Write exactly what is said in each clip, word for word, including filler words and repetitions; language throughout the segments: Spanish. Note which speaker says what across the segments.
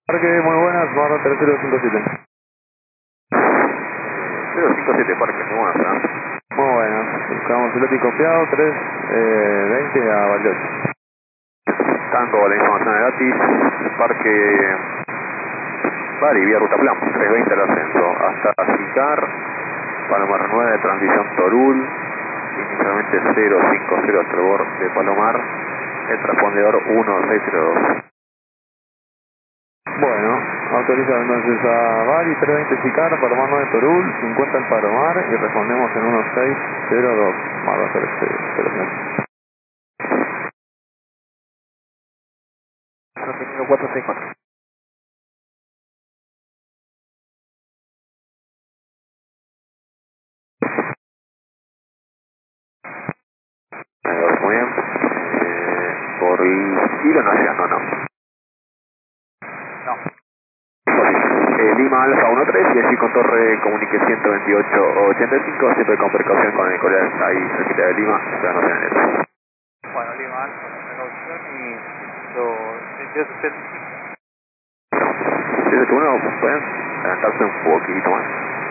Speaker 1: Parque, muy buenas, barra tres cero cinco siete.
Speaker 2: cero cinco siete Parque, muy buenas, ¿eh?
Speaker 1: Muy buenas, buscamos el loti copiado, tres veinte a Bariloche.
Speaker 2: Tanto la información de gratis, Parque Bari, vía Ruta Plan, trescientos veinte al ascenso, hasta Sicar, Palomar nueve de transición Torul, inicialmente cero cinco cero Trevor de Palomar, el transpondedor uno seis cero dos.
Speaker 1: Bueno, autorizado entonces a Bari, trescientos veinte Sicar, Palomar nueve Torul, cincuenta el Palomar y respondemos en uno seis cero dos. Barra tres cero cero.
Speaker 2: Sostenido cuatro seis cuatro. Muy bien. Eh, por el kilo no hacía, no, no.
Speaker 1: No.
Speaker 2: Eh, Lima Alfa uno tres y así con torre comunique ciento veintiocho ochenta y cinco, siempre con precaución con el Corea ahí cerquita de Lima, esperando en el eso.
Speaker 1: Bueno, Lima, con precaución y lo veintiocho ochenta y cinco.
Speaker 2: siete uno, pueden adelantarse un poquito más.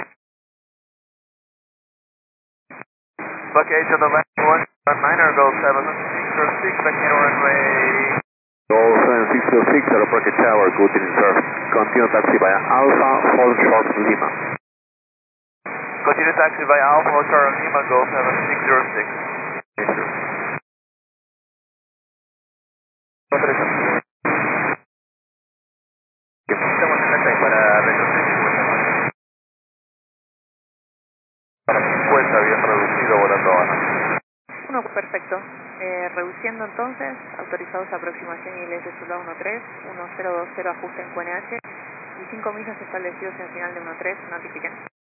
Speaker 1: Bucky eight on the left, one niner, go seven six six, back in runway.
Speaker 2: Go seven six zero six, Aeroparque Tower, good in surf. Continue taxi via Alpha, hold short Lima.
Speaker 1: Continue taxi by Alpha Hotel Lima, go seven six zero six. Estamos en la calle para retroceder para cincuenta, bien reducido, volando abajo.
Speaker 3: Uno, perfecto. Eh, reduciendo entonces, autorizados a aproximación y leyes Sula uno tres, uno cero dos cero ajuste en Q N H y cinco millas establecidos en final de uno tres, notifiquen.